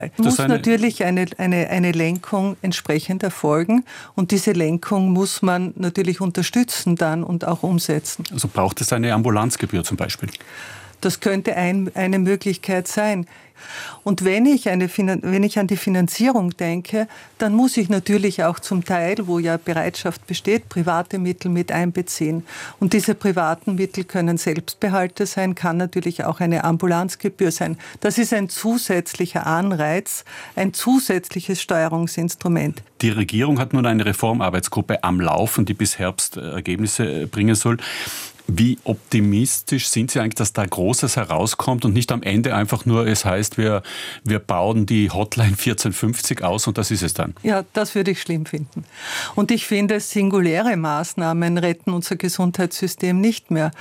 Muss natürlich eine Lenkung entsprechend erfolgen und diese Lenkung muss man natürlich unterstützen dann und auch umsetzen. Also braucht es eine Ambulanzgebühr zum Beispiel? Das könnte eine Möglichkeit sein. Und wenn ich an die Finanzierung denke, dann muss ich natürlich auch zum Teil, wo ja Bereitschaft besteht, private Mittel mit einbeziehen. Und diese privaten Mittel können Selbstbehalte sein, kann natürlich auch eine Ambulanzgebühr sein. Das ist ein zusätzlicher Anreiz, ein zusätzliches Steuerungsinstrument. Die Regierung hat nun eine Reformarbeitsgruppe am Laufen, die bis Herbst Ergebnisse bringen soll. Wie optimistisch sind Sie eigentlich, dass da Großes herauskommt und nicht am Ende einfach nur, es heißt, wir bauen die Hotline 1450 aus und das ist es dann? Ja, das würde ich schlimm finden. Und ich finde, singuläre Maßnahmen retten unser Gesundheitssystem nicht mehr.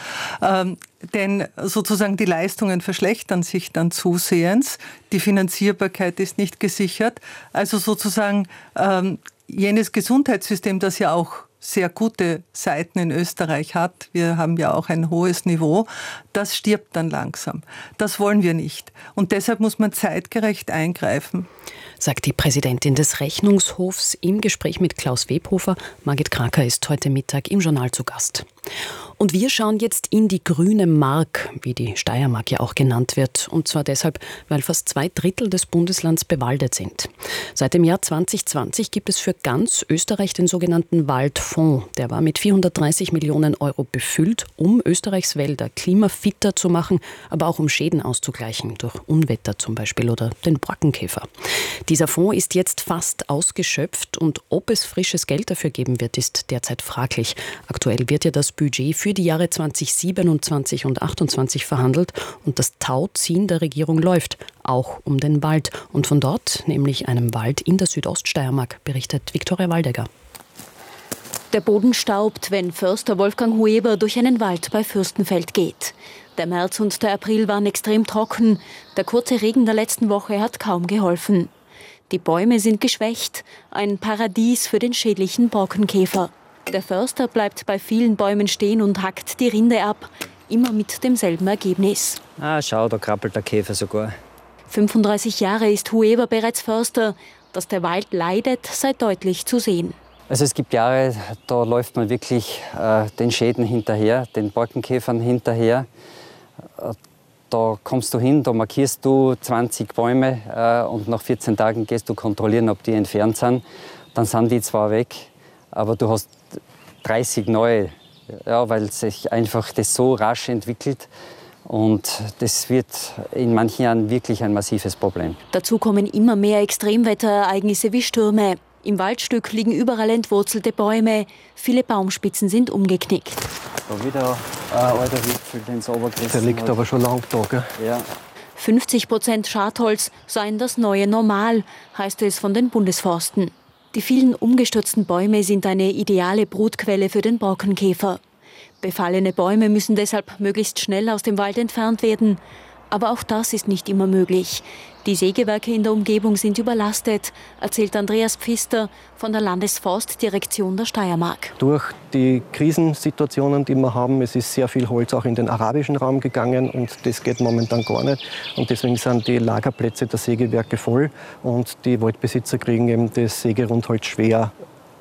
Denn sozusagen die Leistungen verschlechtern sich dann zusehends. Die Finanzierbarkeit ist nicht gesichert. Also sozusagen jenes Gesundheitssystem, das ja auch sehr gute Seiten in Österreich hat, wir haben ja auch ein hohes Niveau, das stirbt dann langsam. Das wollen wir nicht. Und deshalb muss man zeitgerecht eingreifen. Sagt die Präsidentin des Rechnungshofs im Gespräch mit Klaus Webhofer. Margit Kraker ist heute Mittag im Journal zu Gast. Und wir schauen jetzt in die grüne Mark, wie die Steiermark ja auch genannt wird. Und zwar deshalb, weil fast 2/3 des Bundeslands bewaldet sind. Seit dem Jahr 2020 gibt es für ganz Österreich den sogenannten Waldfonds. Der war mit 430 Millionen Euro befüllt, um Österreichs Wälder klimafitter zu machen, aber auch um Schäden auszugleichen, durch Unwetter zum Beispiel oder den Borkenkäfer. Dieser Fonds ist jetzt fast ausgeschöpft und ob es frisches Geld dafür geben wird, ist derzeit fraglich. Aktuell wird ja das Budget für die Jahre 2027 und 2028 verhandelt und das Tauziehen der Regierung läuft, auch um den Wald. Und von dort, nämlich einem Wald in der Südoststeiermark, berichtet Viktoria Waldegger. Der Boden staubt, wenn Förster Wolfgang Hueber durch einen Wald bei Fürstenfeld geht. Der März und der April waren extrem trocken. Der kurze Regen der letzten Woche hat kaum geholfen. Die Bäume sind geschwächt, ein Paradies für den schädlichen Borkenkäfer. Der Förster bleibt bei vielen Bäumen stehen und hackt die Rinde ab, immer mit demselben Ergebnis. Schau, da krabbelt der Käfer sogar. 35 Jahre ist Hueber bereits Förster. Dass der Wald leidet, sei deutlich zu sehen. Also es gibt Jahre, da läuft man wirklich den Schäden hinterher, den Borkenkäfern hinterher. Da kommst du hin, da markierst du 20 Bäume und nach 14 Tagen gehst du kontrollieren, ob die entfernt sind. Dann sind die zwar weg, aber du hast 30 neue, ja, weil sich einfach das so rasch entwickelt. Und das wird in manchen Jahren wirklich ein massives Problem. Dazu kommen immer mehr Extremwetterereignisse wie Stürme. Im Waldstück liegen überall entwurzelte Bäume. Viele Baumspitzen sind umgeknickt. Da wieder ein alter Wipfel, den es runtergerissen Der liegt hat. aber schon lang da, gell? Ja. 50% Schadholz seien das neue Normal, heißt es von den Bundesforsten. Die vielen umgestürzten Bäume sind eine ideale Brutquelle für den Borkenkäfer. Befallene Bäume müssen deshalb möglichst schnell aus dem Wald entfernt werden. Aber auch das ist nicht immer möglich. Die Sägewerke in der Umgebung sind überlastet, erzählt Andreas Pfister von der Landesforstdirektion der Steiermark. Durch die Krisensituationen, die wir haben, es ist sehr viel Holz auch in den arabischen Raum gegangen und das geht momentan gar nicht. Und deswegen sind die Lagerplätze der Sägewerke voll und die Waldbesitzer kriegen eben das Sägerundholz schwer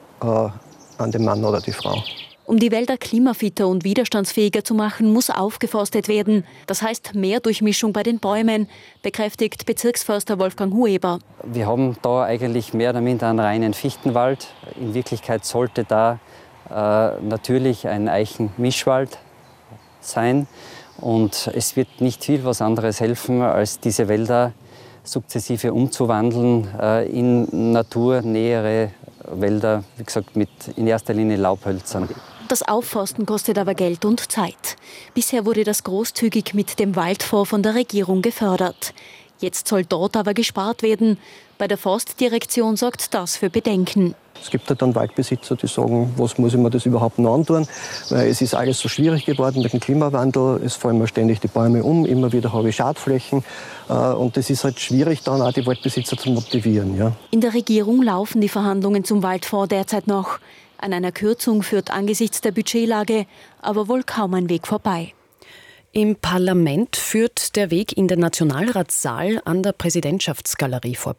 an den Mann oder die Frau. Um die Wälder klimafitter und widerstandsfähiger zu machen, muss aufgeforstet werden. Das heißt mehr Durchmischung bei den Bäumen, bekräftigt Bezirksförster Wolfgang Hueber. Wir haben da eigentlich mehr oder minder einen reinen Fichtenwald. In Wirklichkeit sollte da natürlich ein Eichen-Mischwald sein. Und es wird nicht viel was anderes helfen, als diese Wälder sukzessive umzuwandeln in naturnähere Wälder, wie gesagt, mit in erster Linie Laubhölzern. Das Aufforsten kostet aber Geld und Zeit. Bisher wurde das großzügig mit dem Waldfonds von der Regierung gefördert. Jetzt soll dort aber gespart werden. Bei der Forstdirektion sorgt das für Bedenken. Es gibt halt dann Waldbesitzer, die sagen, was muss ich mir das überhaupt noch antun? Weil es ist alles so schwierig geworden mit dem Klimawandel. Es fallen mir ständig die Bäume um, immer wieder habe ich Schadflächen. Und das ist halt schwierig, dann auch die Waldbesitzer zu motivieren. Ja. In der Regierung laufen die Verhandlungen zum Waldfonds derzeit noch. An einer Kürzung führt angesichts der Budgetlage aber wohl kaum ein Weg vorbei. Im Parlament führt der Weg in den Nationalratssaal an der Präsidentschaftsgalerie vorbei.